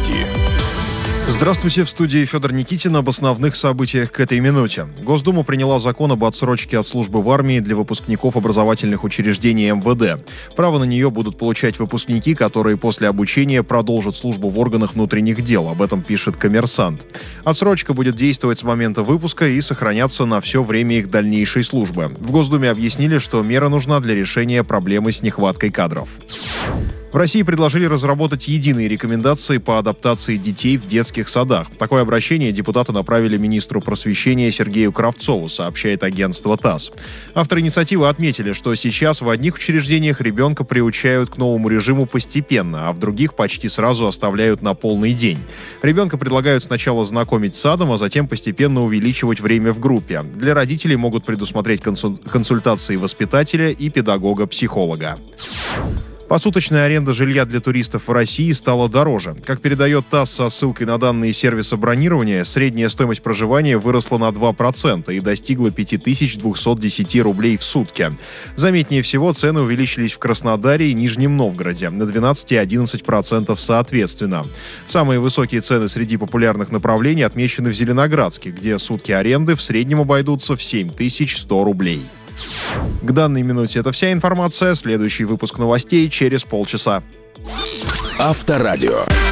Новости. Здравствуйте, в студии Федор Никитин об основных событиях к этой минуте. Госдума приняла закон об отсрочке от службы в армии для выпускников образовательных учреждений МВД. Право на нее будут получать выпускники, которые после обучения продолжат службу в органах внутренних дел. Об этом пишет «Коммерсант». Отсрочка будет действовать с момента выпуска и сохраняться на все время их дальнейшей службы. В Госдуме объяснили, что мера нужна для решения проблемы с нехваткой кадров. В России предложили разработать единые рекомендации по адаптации детей в детских садах. Такое обращение депутаты направили министру просвещения Сергею Кравцову, сообщает агентство ТАСС. Авторы инициативы отметили, что сейчас в одних учреждениях ребенка приучают к новому режиму постепенно, а в других почти сразу оставляют на полный день. Ребенка предлагают сначала знакомить с садом, а затем постепенно увеличивать время в группе. Для родителей могут предусмотреть консультации воспитателя и педагога-психолога. Посуточная аренда жилья для туристов в России стала дороже. Как передает ТАСС со ссылкой на данные сервиса бронирования, средняя стоимость проживания выросла на 2% и достигла 5210 рублей в сутки. Заметнее всего, цены увеличились в Краснодаре и Нижнем Новгороде на 12 и 11% соответственно. Самые высокие цены среди популярных направлений отмечены в Зеленоградске, где сутки аренды в среднем обойдутся в 7100 рублей. К данной минуте это вся информация. Следующий выпуск новостей через полчаса. Авторадио.